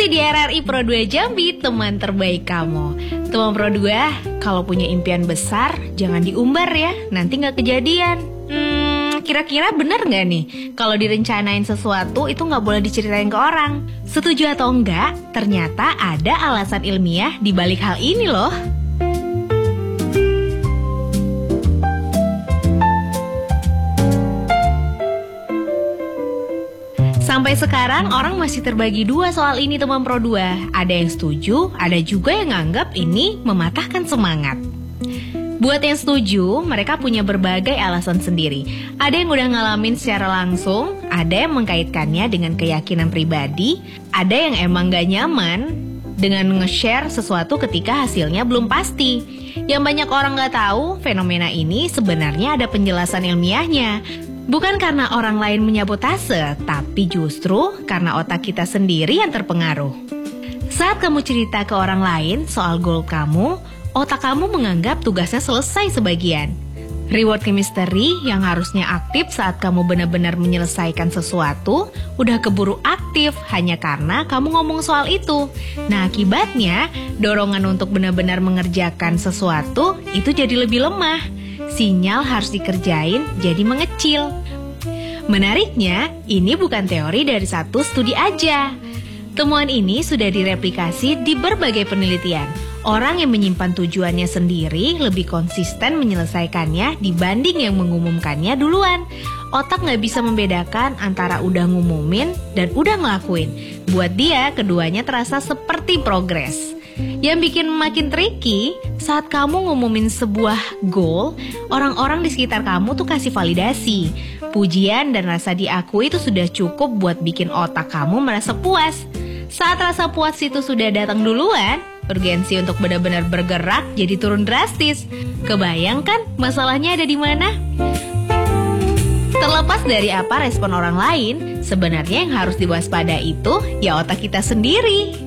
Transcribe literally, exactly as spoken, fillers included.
Masih di R R I Pro dua Jambi, teman terbaik kamu. Teman Pro dua, kalau punya impian besar, jangan diumbar ya, nanti gak kejadian. Hmm, kira-kira bener gak nih, kalau direncanain sesuatu itu gak boleh diceritain ke orang? Setuju atau enggak, ternyata ada alasan ilmiah di balik hal ini loh. Sampai sekarang orang masih terbagi dua soal ini teman Pro dua. Ada yang setuju, ada juga yang nganggap ini mematahkan semangat. Buat yang setuju, mereka punya berbagai alasan sendiri. Ada yang udah ngalamin secara langsung, ada yang mengkaitkannya dengan keyakinan pribadi, ada yang emang gak nyaman dengan nge-share sesuatu ketika hasilnya belum pasti. Yang banyak orang gak tahu, fenomena ini sebenarnya ada penjelasan ilmiahnya. Bukan karena orang lain menyabotase, tapi justru karena otak kita sendiri yang terpengaruh. Saat kamu cerita ke orang lain soal goal kamu, otak kamu menganggap tugasnya selesai sebagian. Reward chemistry yang harusnya aktif saat kamu benar-benar menyelesaikan sesuatu, udah keburu aktif hanya karena kamu ngomong soal itu. Nah, akibatnya, dorongan untuk benar-benar mengerjakan sesuatu itu jadi lebih lemah. Sinyal harus dikerjain jadi mengecil. Menariknya, ini bukan teori dari satu studi aja. Temuan ini sudah direplikasi di berbagai penelitian. Orang yang menyimpan tujuannya sendiri lebih konsisten menyelesaikannya dibanding yang mengumumkannya duluan. Otak nggak bisa membedakan antara udah ngumumin dan udah ngelakuin. Buat dia, keduanya terasa seperti progres. Yang bikin makin tricky, saat kamu ngumumin sebuah goal, orang-orang di sekitar kamu tuh kasih validasi. Pujian dan rasa diakui itu sudah cukup buat bikin otak kamu merasa puas. Saat rasa puas itu sudah datang duluan, urgensi untuk benar-benar bergerak jadi turun drastis. Kebayangkan masalahnya ada di mana? Terlepas dari apa respon orang lain, sebenarnya yang harus diwaspada itu ya otak kita sendiri.